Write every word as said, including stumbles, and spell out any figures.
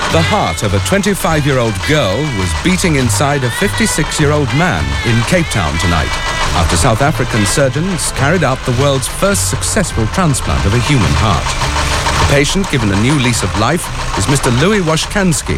The heart of a twenty-five-year-old girl was beating inside a fifty-six-year-old man in Cape Town tonight, after South African surgeons carried out the world's first successful transplant of a human heart. The patient given a new lease of life is Mister Louis Washkansky,